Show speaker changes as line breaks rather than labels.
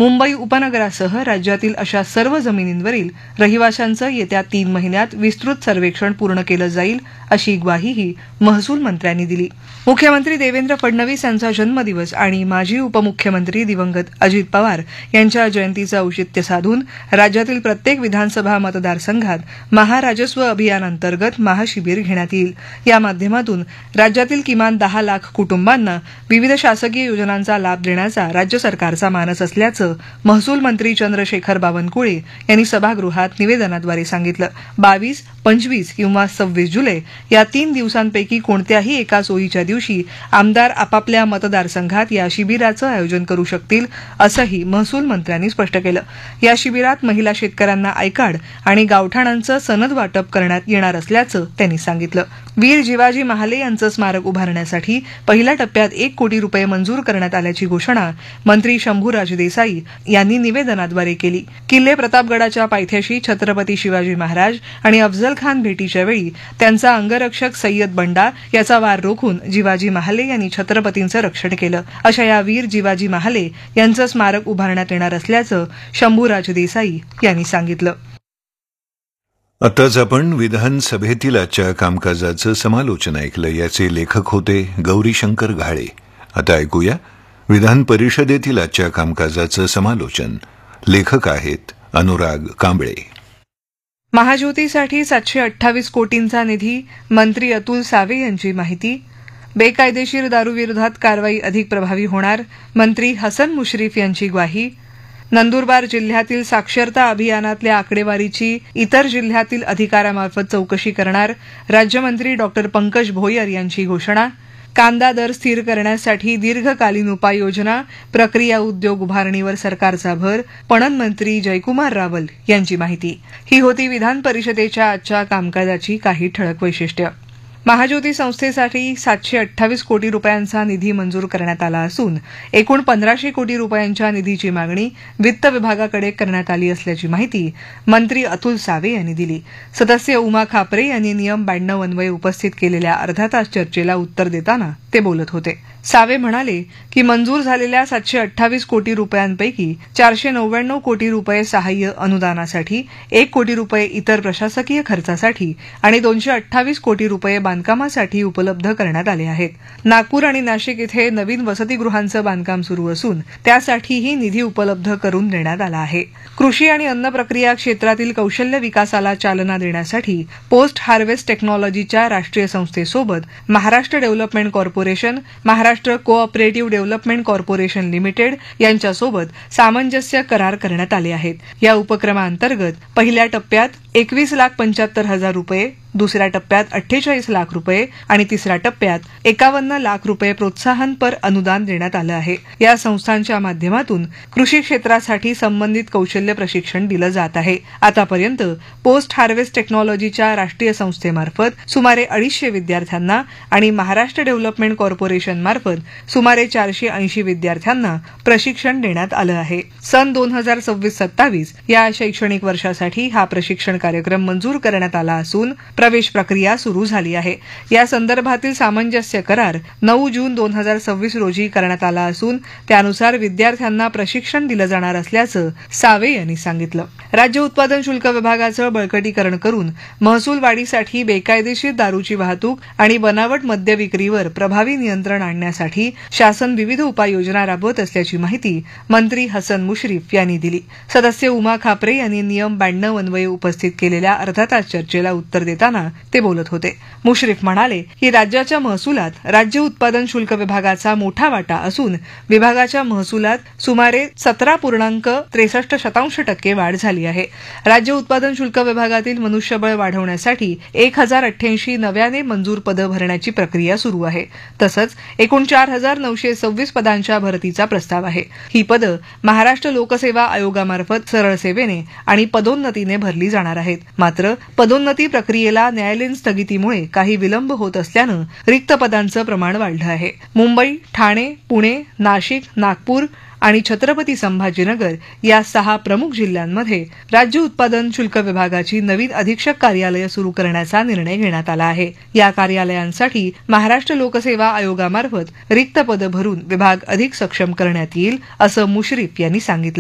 मुंबई उपनगरासह राज्यातील अशा सर्व जमिनींवरील रहिवाशांचं येत्या 3 महिन्यात विस्तृत सर्वेक्षण पूर्ण केलं जाईल अशी ग्वाहीही महसूल मंत्र्यांनी दिली. मुख्यमंत्री देवेंद्र फडणवीस यांचा जन्मदिवस आणि माजी उपमुख्यमंत्री दिवंगत अजित पवार यांच्या जयंतीचं औचित्य साधून राज्यातील प्रत्येक विधानसभा मतदारसंघात महाराजस्व अभियानांतर्गत महाशिबिर घेण्यात येईल. या माध्यमातून राज्यातील किमान 10 लाख कुटुंबांना विविध शासकीय योजनांचा लाभ देण्याचा राज्य सरकारचा मानस असल्याचं महसूल मंत्री चंद्रशेखर बावनकुळे यांनी सभागृहात निवेदनाद्वारे सांगितलं. 22, 25 किंवा 26 जुलै या 3 दिवसांपैकी कोणत्याही एका सोयीच्या दिवशी आमदार आपापल्या मतदारसंघात या शिबिराचं आयोजन करू शकतील असंही महसूल मंत्र्यांनी स्पष्ट केलं. या शिबिरात महिला शेतकऱ्यांना आय कार्ड आणि गावठाणांचं सनद वाटप करण्यात येणार असल्याचं त्यांनी सांगितलं. वीर जिवाजी महाले यांचं स्मारक उभारण्यासाठी पहिल्या टप्प्यात 1 कोटी रुपये मंजूर करण्यात आल्याची घोषणा मंत्री शंभूराज देसाई यांनी निवेदनाद्वारे केली. किल्ले प्रतापगडाच्या पायथ्याशी छत्रपती शिवाजी महाराज आणि अफजल खान भेटीच्या वेळी त्यांचा अंगरक्षक सय्यद बंडा याचा वार रोखून जिवाजी महाले यांनी छत्रपतींचं रक्षण केलं. अशा या वीर जिवाजी महाले यांचं स्मारक उभारण्यात येणार असल्याचं शंभूराज देसाई यांनी सांगितलं.
आताच आपण विधानसभेतील आजच्या कामकाजाचं समालोचन ऐकलं. याचे लेखक होते गौरीशंकर घाळे. आता ऐकूया विधान परिषदेतील आजच्या कामकाजाचं समालोचन. लेखक आहेत अनुराग कांबळे.
महाज्योतीसाठी 728 कोटींचा निधी, मंत्री अतुल सावे यांची माहिती. बेकायदेशीर दारूविरोधात कारवाई अधिक प्रभावी होणार, मंत्री हसन मुश्रीफ यांची ग्वाही. नंदुरबार जिल्ह्यातील साक्षरता अभियानातल्या आकडेवारीची इतर जिल्ह्यातील अधिकाऱ्यामार्फत चौकशी करणार, राज्यमंत्री डॉ पंकज भोयर यांची घोषणा. कांदा दर स्थिर करण्यासाठी दीर्घकालीन उपाययोजना, प्रक्रिया उद्योग उभारणीवर सरकारचा भर, पणन मंत्री जयकुमार रावल यांची माहिती. ही होती विधान परिषदेच्या आजच्या कामकाजाची काही ठळक वैशिष्ट्य. महाज्योती संस्थेसाठी 728 कोटी रुपयांचा निधी मंजूर करण्यात आला असून एकूण 1500 कोटी रुपयांच्या निधीची मागणी वित्त विभागाकडे करण्यात आली असल्याची माहिती मंत्री अतुल सावे यांनी दिली. सदस्य उमा खापरे यांनी नियम 92 अन्वये उपस्थित केलेल्या अर्धा तास चर्चेला उत्तर देताना ते बोलत होते. सावे म्हणाले की मंजूर झालेल्या 728 कोटी रुपयांपैकी 499 कोटी रुपये सहाय्य अनुदानासाठी, 1 कोटी रुपये इतर प्रशासकीय खर्चासाठी आणि 228 कोटी रुपये बांधकामासाठी उपलब्ध करण्यात आले आहेत. नागपूर आणि नाशिक इथे नवीन वसतिगृहांचं बांधकाम सुरू असून त्यासाठीही निधी उपलब्ध करून देण्यात आला आहे. कृषी आणि अन्न प्रक्रिया क्षेत्रातील कौशल्य विकासाला चालना देण्यासाठी पोस्ट हार्वेस्ट टेक्नॉलॉजीच्या राष्ट्रीय संस्थेसोबत Maharashtra development corporation, Maharashtra cooperative development corporation limited यांच्यासोबत सामंजस्य करार करण्यात आले आहेत. या उपक्रमाअंतर्गत पहिल्या टप्प्यात 21,75,000 रुपये, दुसऱ्या टप्प्यात 48 लाख रुपये आणि तिसऱ्या टप्प्यात 51 लाख रुपये प्रोत्साहनपर अनुदान देण्यात आलं आहे. या संस्थांच्या माध्यमातून कृषी क्षेत्रासाठी संबंधित कौशल्य प्रशिक्षण दिलं जात आहे. आतापर्यंत पोस्ट हार्वेस्ट टेक्नॉलॉजीच्या राष्ट्रीय संस्थेमार्फत सुमारे 250 विद्यार्थ्यांना आणि महाराष्ट्र डेव्हलपमेंट कॉर्पोरेशन मार्फत सुमारे 480 विद्यार्थ्यांना प्रशिक्षण देण्यात आलं आहे. सन 2026-27 या शैक्षणिक वर्षासाठी हा प्रशिक्षण कार्यक्रम मंजूर करण्यात आला असून प्रवेश प्रक्रिया सुरू झाली आहे. या संदर्भातील सामंजस्य करार 9 जून 2026 रोजी करण्यात आला असून त्यानुसार विद्यार्थ्यांना प्रशिक्षण दिलं जाणार असल्याचं सावे यांनी सांगितलं. राज्य उत्पादन शुल्क विभागाचं बळकटीकरण करून महसूल वाढीसाठी बेकायदेशीर दारूची वाहतूक आणि बनावट मद्य विक्रीवर प्रभावी नियंत्रण आणण्यासाठी शासन विविध उपाययोजना राबवत असल्याची माहिती मंत्री हसन मुश्रीफ यांनी दिली. सदस्य उमा खापरे यांनी नियम 92 अन्वये उपस्थित केलेल्या अर्धा तास चर्चेला उत्तर देताना ते बोलत होते. मुश्रीफ म्हणाले की राज्याच्या महसुलात राज्य उत्पादन शुल्क विभागाचा मोठा वाटा असून विभागाच्या महसुलात सुमारे 17.63% वाढ झाली आहे. राज्य उत्पादन शुल्क विभागातील मनुष्यबळ वाढवण्यासाठी 1088 नव्याने मंजूर पदं भरण्याची प्रक्रिया सुरू आहे. तसंच एकूण 4,926 पदांच्या भरतीचा प्रस्ताव आहे. ही पदं महाराष्ट्र लोकसेवा आयोगामार्फत सरळ सेवेने आणि पदोन्नतीने भरली जाणार आहेत. मात्र पदोन्नती प्रक्रियेला न्यायालयीन स्थगितीमुळे काही विलंब होत असल्यानं रिक्त पदांचं प्रमाण वाढलं आहे. मुंबई, ठाणे, पुणे, नाशिक, नागपूर आणि छत्रपती संभाजीनगर या 6 प्रमुख जिल्ह्यांमध्ये राज्य उत्पादन शुल्क विभागाची नवीन अधीक्षक कार्यालय सुरू करण्याचा निर्णय घेण्यात आला आहे. या कार्यालयांसाठी महाराष्ट्र लोकसेवा आयोगामार्फत रिक्त पदं भरून विभाग अधिक सक्षम करण्यात येईल असं मुश्रीफ यांनी सांगितलं.